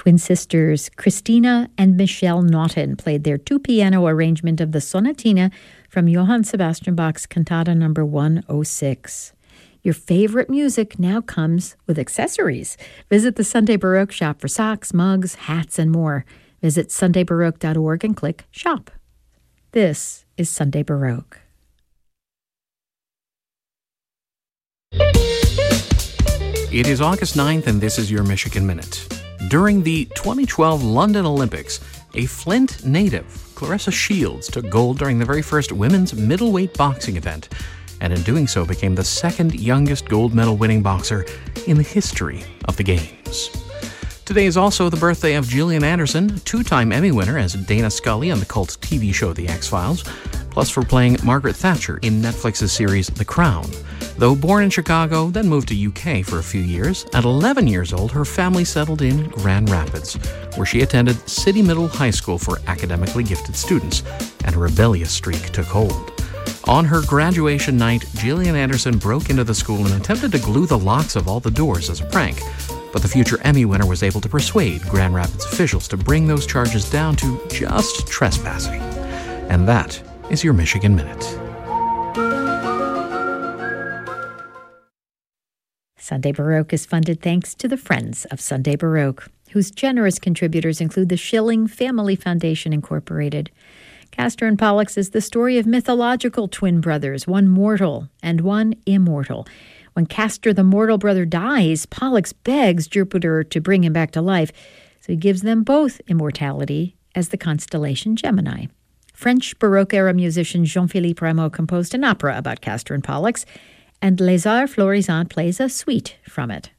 Twin sisters Christina and Michelle Naughton played their two-piano arrangement of the Sonatina from Johann Sebastian Bach's Cantata No. 106. Your favorite music now comes with accessories. Visit the Sunday Baroque shop for socks, mugs, hats, and more. Visit sundaybaroque.org and click Shop. This is Sunday Baroque. It is August 9th, and this is your Michigan Minute. During the 2012 London Olympics, a Flint native, Clarissa Shields, took gold during the very first women's middleweight boxing event, and in doing so became the second youngest gold medal winning boxer in the history of the Games. Today is also the birthday of Gillian Anderson, two-time Emmy winner as Dana Scully on the cult TV show The X-Files, plus for playing Margaret Thatcher in Netflix's series The Crown. Though born in Chicago, then moved to UK for a few years, at 11 years old, her family settled in Grand Rapids, where she attended City Middle High School for academically gifted students, and a rebellious streak took hold. On her graduation night, Gillian Anderson broke into the school and attempted to glue the locks of all the doors as a prank, but the future Emmy winner was able to persuade Grand Rapids officials to bring those charges down to just trespassing. And that is your Michigan Minute. Sunday Baroque is funded thanks to the Friends of Sunday Baroque, whose generous contributors include the Schilling Family Foundation, Incorporated. Castor and Pollux is the story of mythological twin brothers, one mortal and one immortal. When Castor, the mortal brother, dies, Pollux begs Jupiter to bring him back to life, so he gives them both immortality as the constellation Gemini. French Baroque-era musician Jean-Philippe Rameau composed an opera about Castor and Pollux, and Les Arts Florissants plays a suite from it.